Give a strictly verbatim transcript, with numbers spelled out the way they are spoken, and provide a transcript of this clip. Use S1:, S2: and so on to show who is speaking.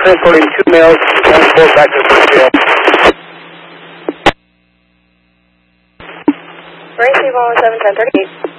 S1: transporting two males, one four back to Springfield.
S2: Racing one one seven ten thirty-eight.